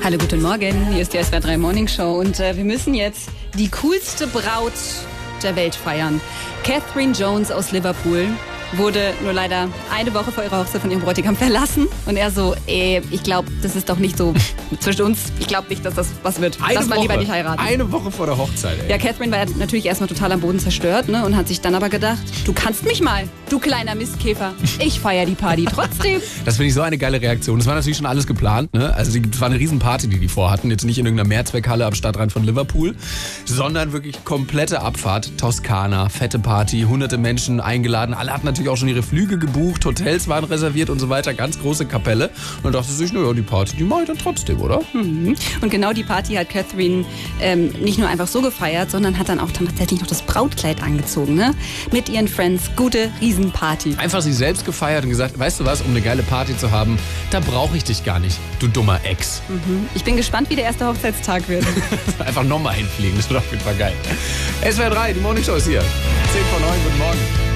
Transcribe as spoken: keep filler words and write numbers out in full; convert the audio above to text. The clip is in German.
Hallo, guten Morgen. Hier ist die S W R drei Morning Show und äh, wir müssen jetzt die coolste Braut der Welt feiern. Catherine Jones aus Liverpool wurde nur leider eine Woche vor ihrer Hochzeit von ihrem Bräutigam verlassen. Und er so, ey, ich glaube, das ist doch nicht so zwischen uns. Ich glaube nicht, dass das was wird. Eine Lass mal Woche, lieber nicht heiraten. Eine Woche vor der Hochzeit, ey. Ja, Catherine war natürlich erstmal total am Boden zerstört, ne, und hat sich dann aber gedacht, du kannst mich mal, du kleiner Mistkäfer. Ich feiere die Party trotzdem. Das finde ich so eine geile Reaktion. Das war natürlich schon alles geplant, ne? Also es war eine Riesenparty, die die vorhatten. Jetzt nicht in irgendeiner Mehrzweckhalle am Stadtrand von Liverpool, sondern wirklich komplette Abfahrt. Toskana, fette Party, hunderte Menschen eingeladen. Alle hatten natürlich auch schon ihre Flüge gebucht, Hotels waren reserviert und so weiter. Ganz große Kapelle. Und dachte sich, naja, die Party, die mache ich dann trotzdem, oder? Mhm. Und genau die Party hat Catherine ähm, nicht nur einfach so gefeiert, sondern hat dann auch tatsächlich noch das Brautkleid angezogen, ne? Mit ihren Friends. Gute Riesenparty. Einfach sich selbst gefeiert und gesagt, weißt du was, um eine geile Party zu haben, da brauche ich dich gar nicht, du dummer Ex. Mhm. Ich bin gespannt, wie der erste Hochzeitstag wird. Einfach nochmal hinfliegen, das wird auf jeden Fall geil. S W R drei, die Morning Show ist hier. zehn vor neun, guten Morgen.